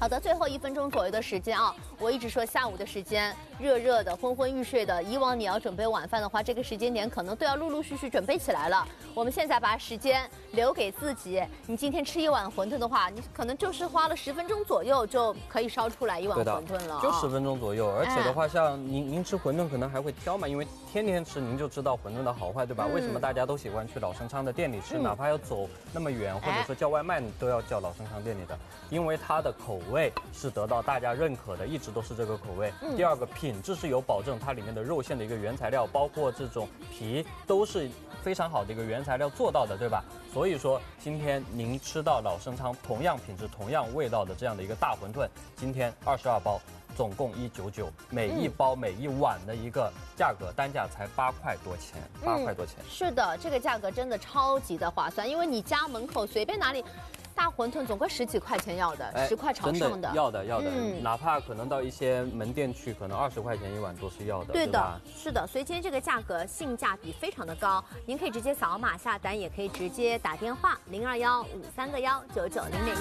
好的，最后1分钟左右的时间啊，我一直说下午的时间，热热的、昏昏欲睡的。以往你要准备晚饭的话，这个时间点可能都要陆陆续续准备起来了。我们现在把时间留给自己。你今天吃一碗馄饨的话，你可能就是花了10分钟左右就可以烧出来一碗馄饨了， 就10分钟左右。而且的话，像您吃馄饨可能还会挑嘛，因为天天吃您就知道馄饨的好坏，对吧？为什么大家都喜欢去老生昌的店里吃，哪怕要走那么远，或者说叫外卖，你都要叫老生昌店里的，因为它的口味是得到大家认可的，一直都是这个口味。第二个，品质是有保证，它里面的肉馅的一个原材料，包括这种皮都是非常好的一个原材料做到的，对吧？所以说今天您吃到老生昌同样品质、同样味道的这样的一个大馄饨，今天22包。总共199，每一包每一碗的一个价格单价才8块多钱，8块多钱。 是的，这个价格真的超级的划算，因为你家门口随便哪里。大馄饨总归10几块钱要的，10块朝上的， 要的，哪怕可能到一些门店去，可能20块钱一碗都是要的。 对的，是的，所以今天这个价格性价比非常的高，您可以直接扫码下单，也可以直接打电话0215319900。